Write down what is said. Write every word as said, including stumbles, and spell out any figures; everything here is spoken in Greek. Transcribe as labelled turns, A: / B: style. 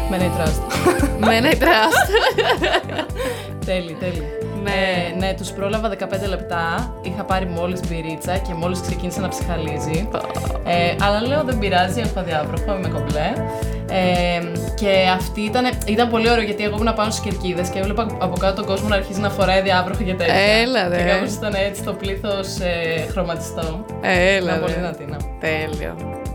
A: Men I trust.
B: Men I trust.
A: Τέλει, τέλει.
B: Ναι.
A: Ε, ναι, τους πρόλαβα δεκαπέντε λεπτά. Είχα πάρει μόλις μπυρίτσα και μόλις ξεκίνησε να ψυχαλίζει. Ε, αλλά λέω δεν πειράζει, έχω διάβροχο, είμαι κομπλέ. Ε, και αυτή ήταν, ήταν πολύ ωραίο γιατί εγώ ήμουν πάνω στις κερκίδες και έβλεπα από κάτω τον κόσμο να αρχίζει να φοράει διάβροχο και τέτοια.
B: Έλα, ρε.
A: Και κάπως ήταν έτσι το πλήθος ε, χρωματιστό.
B: Έλα,
A: ήταν πολύ
B: ρε.
A: δυνατή, ναι.
B: Τέλειο.